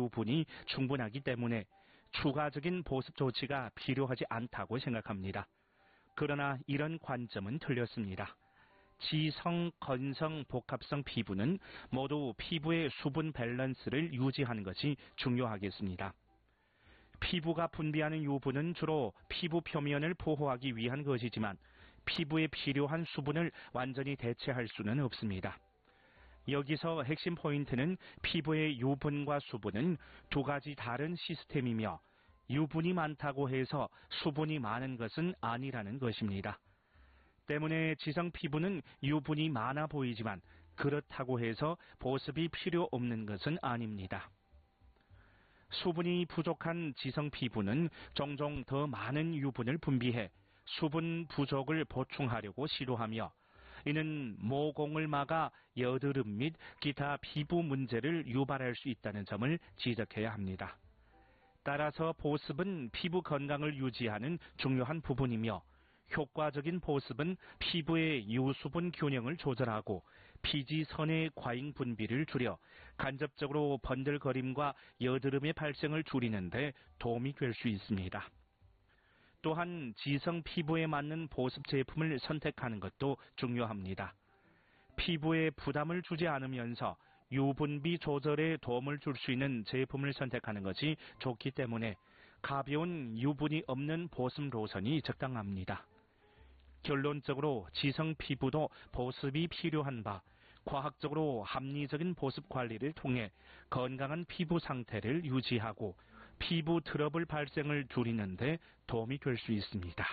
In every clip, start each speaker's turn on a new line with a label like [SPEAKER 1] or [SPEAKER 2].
[SPEAKER 1] 유분이 충분하기 때문에 추가적인 보습 조치가 필요하지 않다고 생각합니다. 그러나 이런 관점은 틀렸습니다. 지성, 건성, 복합성 피부는 모두 피부의 수분 밸런스를 유지하는 것이 중요하겠습니다. 피부가 분비하는 유분은 주로 피부 표면을 보호하기 위한 것이지만 피부에 필요한 수분을 완전히 대체할 수는 없습니다. 여기서 핵심 포인트는 피부의 유분과 수분은 두 가지 다른 시스템이며 유분이 많다고 해서 수분이 많은 것은 아니라는 것입니다. 때문에 지성 피부는 유분이 많아 보이지만 그렇다고 해서 보습이 필요 없는 것은 아닙니다. 수분이 부족한 지성 피부는 종종 더 많은 유분을 분비해 수분 부족을 보충하려고 시도하며 이는 모공을 막아 여드름 및 기타 피부 문제를 유발할 수 있다는 점을 지적해야 합니다. 따라서 보습은 피부 건강을 유지하는 중요한 부분이며 효과적인 보습은 피부의 유수분 균형을 조절하고 피지선의 과잉 분비를 줄여 간접적으로 번들거림과 여드름의 발생을 줄이는 데 도움이 될 수 있습니다. 또한 지성 피부에 맞는 보습 제품을 선택하는 것도 중요합니다. 피부에 부담을 주지 않으면서 유분비 조절에 도움을 줄 수 있는 제품을 선택하는 것이 좋기 때문에 가벼운 유분이 없는 보습 로션이 적당합니다. 결론적으로 지성 피부도 보습이 필요한 바 과학적으로 합리적인 보습 관리를 통해 건강한 피부 상태를 유지하고 피부 트러블 발생을 줄이는 데 도움이 될 수 있습니다.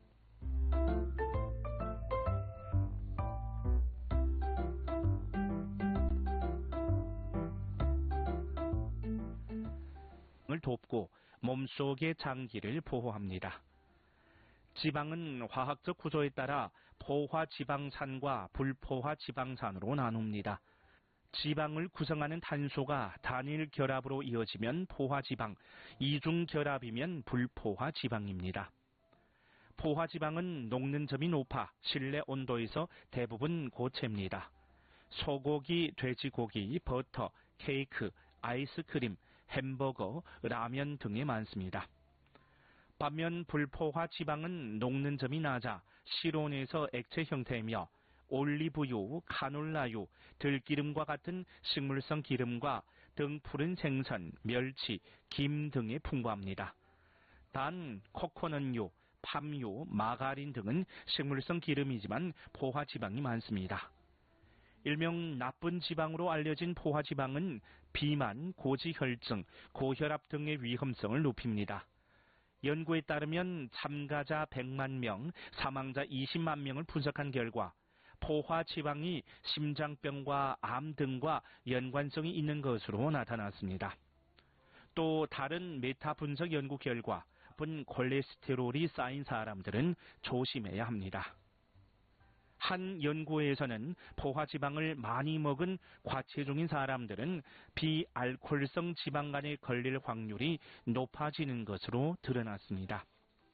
[SPEAKER 1] 을 돕고 몸속의 장기를 보호합니다. 지방은 화학적 구조에 따라 포화지방산과 불포화지방산으로 나눕니다. 지방을 구성하는 탄소가 단일 결합으로 이어지면 포화지방, 이중 결합이면 불포화지방입니다. 포화지방은 녹는 점이 높아 실내 온도에서 대부분 고체입니다. 소고기, 돼지고기, 버터, 케이크, 아이스크림, 햄버거, 라면 등에 많습니다. 반면 불포화 지방은 녹는 점이 낮아 실온에서 액체 형태이며 올리브유, 카놀라유, 들기름과 같은 식물성 기름과 등푸른 생선, 멸치, 김 등에 풍부합니다. 단 코코넛유, 팜유, 마가린 등은 식물성 기름이지만 포화 지방이 많습니다. 일명 나쁜 지방으로 알려진 포화 지방은 비만, 고지혈증, 고혈압 등의 위험성을 높입니다. 연구에 따르면 참가자 100만 명, 사망자 20만 명을 분석한 결과 포화 지방이 심장병과 암 등과 연관성이 있는 것으로 나타났습니다. 또 다른 메타 분석 연구 결과 나쁜 콜레스테롤이 쌓인 사람들은 조심해야 합니다. 한 연구에서는 포화지방을 많이 먹은 과체중인 사람들은 비알코올성 지방간에 걸릴 확률이 높아지는 것으로 드러났습니다.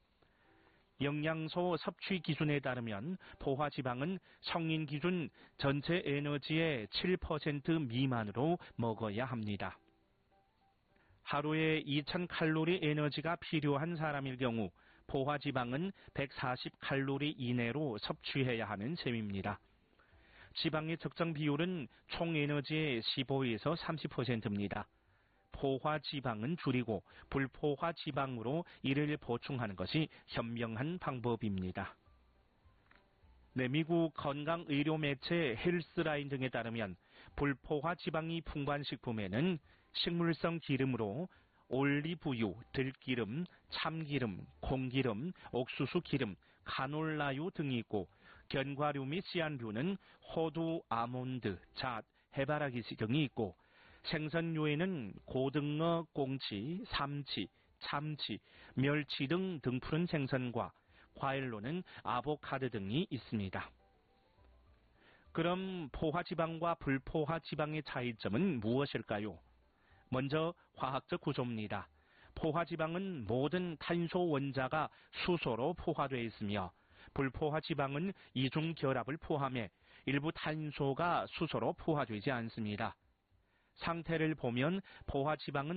[SPEAKER 1] 영양소 섭취 기준에 따르면 포화지방은 성인 기준 전체 에너지의 7% 미만으로 먹어야 합니다. 하루에 2000칼로리 에너지가 필요한 사람일 경우 포화지방은 140칼로리 이내로 섭취해야 하는 셈입니다. 지방의 적정 비율은 총 에너지의 15에서 30%입니다. 포화지방은 줄이고 불포화지방으로 이를 보충하는 것이 현명한 방법입니다. 미국 건강의료 매체 헬스라인 등에 따르면 불포화 지방이 풍부한 식품에는 식물성 기름으로 올리브유, 들기름, 참기름, 콩기름, 옥수수 기름, 카놀라유 등이 있고 견과류 및 씨앗류는 호두, 아몬드, 잣, 해바라기 등이 있고 생선류에는 고등어, 꽁치, 삼치, 참치, 멸치 등 등푸른 생선과 과일로는 아보카도 등이 있습니다. 그럼 포화지방과 불포화지방의 차이점은 무엇일까요? 먼저 화학적 구조입니다. 포화지방은 모든 탄소 원자가 수소로 포화되어 있으며 불포화지방은 이중 결합을 포함해 일부 탄소가 수소로 포화되지 않습니다. 상태를 보면 포화지방은